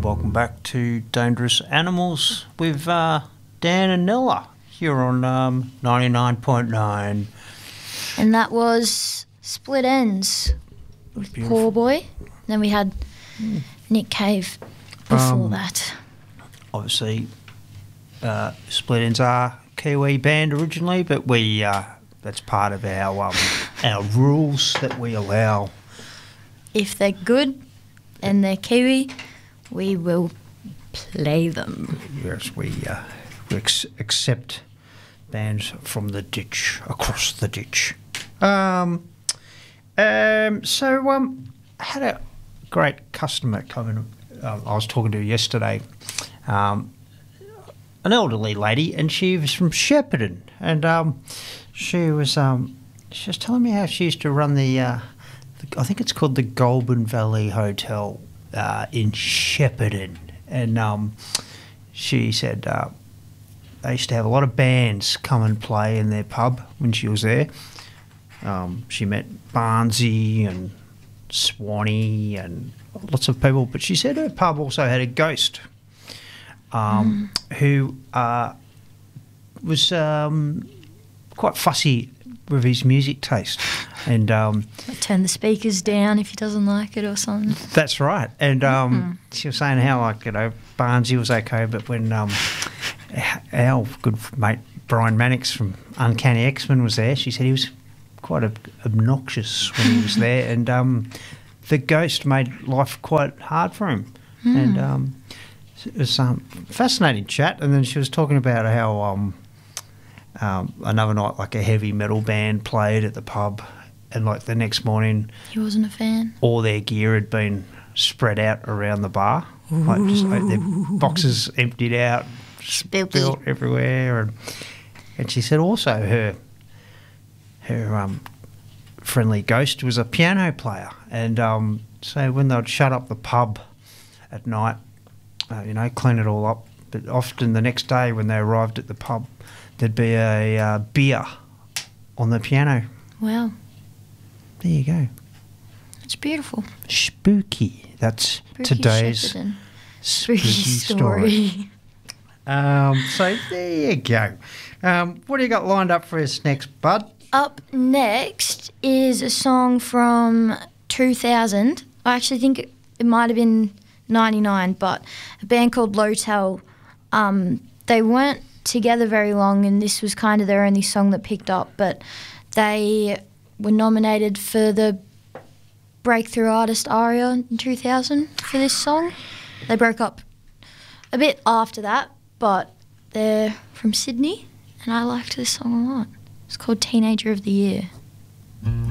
welcome back to Dangerous Animals with Dan and Nella here on 99.9. And that was Split Ends with Poor Boy. Then we had Nick Cave before that. Obviously, Split Ends are a Kiwi band originally, but we that's part of our rules that we allow. If they're good and they're Kiwi, we will play them. Yes, we accept bands from the ditch, across the ditch. I had a great customer come in. I was talking to yesterday, an elderly lady, and she was from Shepparton, and she was telling me how she used to run the I think it's called the Goulburn Valley Hotel in Shepparton, and she said they used to have a lot of bands come and play in their pub when she was there. She met Barnsey and Swanee and lots of people, but she said her pub also had a ghost who was quite fussy with his music taste. And turn the speakers down if he doesn't like it or something. That's right. And she was saying how, Barnsey was okay, but when our good mate Brian Mannix from Uncanny X-Men was there, she said he was quite obnoxious when he was there, and the ghost made life quite hard for him. And it was fascinating chat. And then she was talking about how another night, a heavy metal band played at the pub, and the next morning, he wasn't a fan. All their gear had been spread out around the bar, their boxes emptied out, spilled everywhere, and she said also her friendly ghost was a piano player, and so when they'd shut up the pub at night, clean it all up, but often the next day when they arrived at the pub, there'd be a beer on the piano. Wow. There you go. It's beautiful. Spooky. That's Spooky today's Shepparton. spooky story. So there you go. What do you got lined up for us next, bud? Up next is a song from 2000. I actually think it might have been 99, but a band called Lowtel. They weren't together very long, and this was kind of their only song that picked up, but they were nominated for the Breakthrough Artist ARIA in 2000 for this song. They broke up a bit after that, but they're from Sydney, and I liked this song a lot. It's called Teenager of the Year.